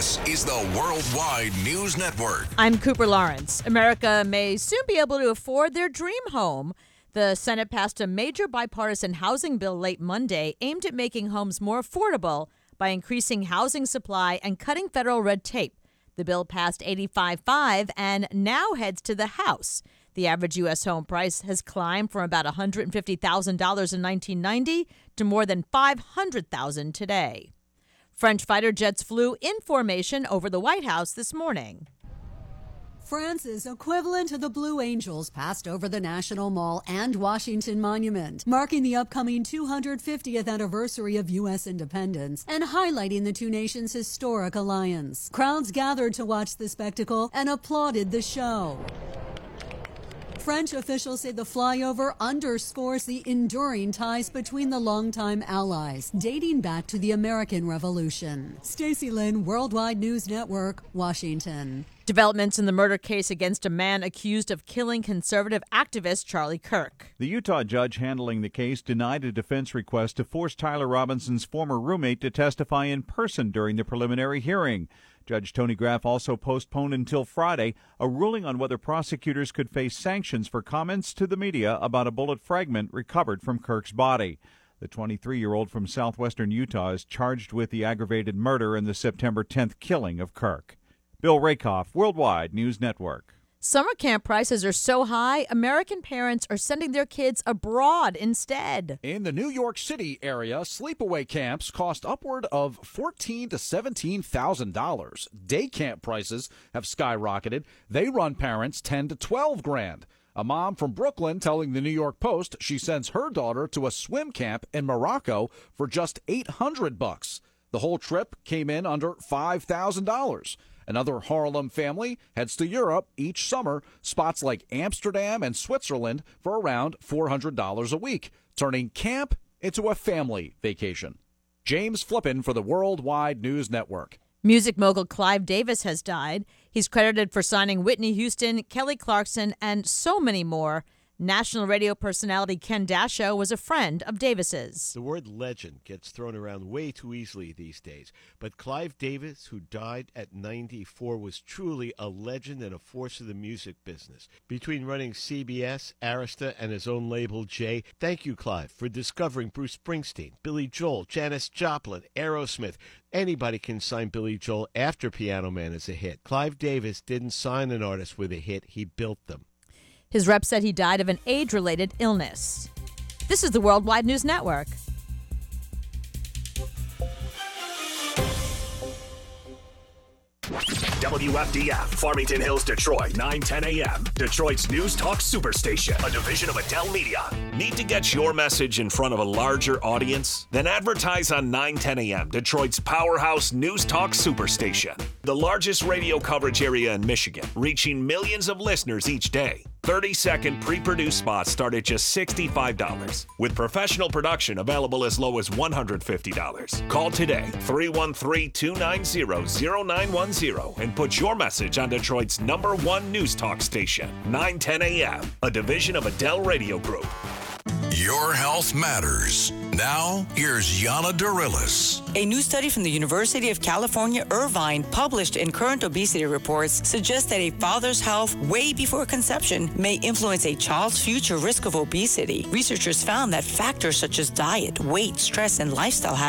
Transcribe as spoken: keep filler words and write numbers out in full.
This is the Worldwide News Network. I'm Cooper Lawrence. America may soon be able to afford their dream home. The Senate passed a major bipartisan housing bill late Monday aimed at making homes more affordable by increasing housing supply and cutting federal red tape. The bill passed eighty-five five and now heads to the House. The average U S home price has climbed from about one hundred fifty thousand dollars in nineteen ninety to more than five hundred thousand dollars today. French fighter jets flew in formation over the White House this morning. France's equivalent to the Blue Angels passed over the National Mall and Washington Monument, marking the upcoming two hundred fiftieth anniversary of U S independence and highlighting the two nations' historic alliance. Crowds gathered to watch the spectacle and applauded the show. French officials say the flyover underscores the enduring ties between the longtime allies, dating back to the American Revolution. Stacey Lynn, Worldwide News Network, Washington. Developments in the murder case against a man accused of killing conservative activist Charlie Kirk. The Utah judge handling the case denied a defense request to force Tyler Robinson's former roommate to testify in person during the preliminary hearing. Judge Tony Graff also postponed until Friday a ruling on whether prosecutors could face sanctions for comments to the media about a bullet fragment recovered from Kirk's body. The twenty-three-year-old from southwestern Utah is charged with the aggravated murder in the September tenth killing of Kirk. Bill Rakoff, Worldwide News Network. Summer camp prices are so high, American parents are sending their kids abroad instead. In the New York City area, sleepaway camps cost upward of fourteen thousand to seventeen thousand dollars. Day camp prices have skyrocketed. They run parents ten to twelve grand. A mom from Brooklyn telling the New York Post she sends her daughter to a swim camp in Morocco for just eight hundred bucks. The whole trip came in under five thousand dollars. Another Harlem family heads to Europe each summer, spots like Amsterdam and Switzerland, for around four hundred dollars a week, turning camp into a family vacation. James Flippin for the Worldwide News Network. Music mogul Clive Davis has died. He's credited for signing Whitney Houston, Kelly Clarkson, and so many more. National radio personality Ken Dashow was a friend of Davis's. The word legend gets thrown around way too easily these days, but Clive Davis, who died at ninety-four, was truly a legend and a force of the music business. Between running C B S, Arista, and his own label, J, thank you, Clive, for discovering Bruce Springsteen, Billy Joel, Janis Joplin, Aerosmith. Anybody can sign Billy Joel after Piano Man is a hit. Clive Davis didn't sign an artist with a hit, he built them. His rep said he died of an age-related illness. This is the Worldwide News Network. W F D F, Farmington Hills, Detroit, nine ten a.m. Detroit's News Talk Superstation, a division of Adele Media. Need to get your message in front of a larger audience? Then advertise on nine ten a.m., Detroit's powerhouse News Talk Superstation. The largest radio coverage area in Michigan, reaching millions of listeners each day. thirty-second pre-produced spots start at just sixty-five dollars, with professional production available as low as one hundred fifty dollars. Call today, three one three, two nine zero, zero nine one zero, and put your message on Detroit's number one news talk station, nine ten a.m., a division of Adele Radio Group. Your health matters. Now, here's Yana Dorillis. A new study from the University of California, Irvine, published in Current Obesity Reports, suggests that a father's health way before conception may influence a child's future risk of obesity. Researchers found that factors such as diet, weight, stress, and lifestyle habits